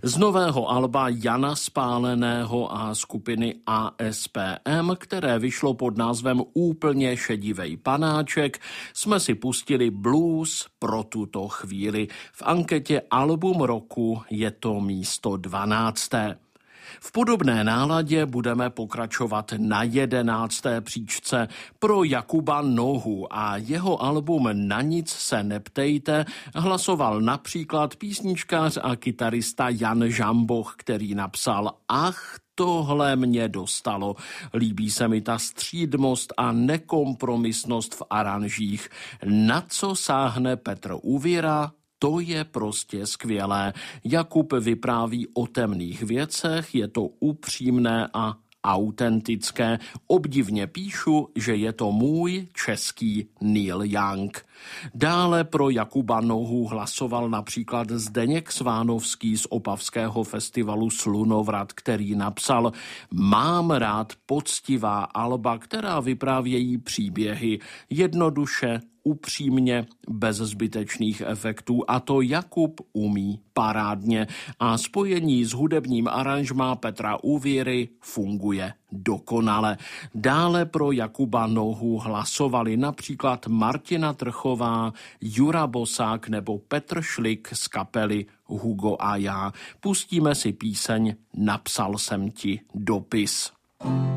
Z nového alba Jana Spáleného a skupiny ASPM, které vyšlo pod názvem Úplně šedivej panáček, jsme si pustili blues pro tuto chvíli. V anketě Album roku je to místo 12. V podobné náladě budeme pokračovat na 11. příčce pro Jakuba Nohu a jeho album Na nic se neptejte hlasoval například písničkář a kytarista Jan Žamboch, který napsal Ach, tohle mě dostalo. Líbí se mi ta střídmost a nekompromisnost v aranžích. Na co sáhne Petr Uvěra? To je prostě skvělé. Jakub vypráví o temných věcech, je to upřímné a autentické. Obdivně píšu, že je to můj český Neil Young. Dále pro Jakuba Nohu hlasoval například Zdeněk Svánovský z opavského festivalu Slunovrat, který napsal Mám rád poctivá alba, která vyprávějí příběhy jednoduše, upřímně, bez zbytečných efektů a to Jakub umí parádně a spojení s hudebním aranžmá Petra Uvěry funguje dokonale. Dále pro Jakuba Nohu hlasovali například Martina Trchová, Jura Bosák nebo Petr Šlik z kapely Hugo a já. Pustíme si píseň Napsal jsem ti dopis.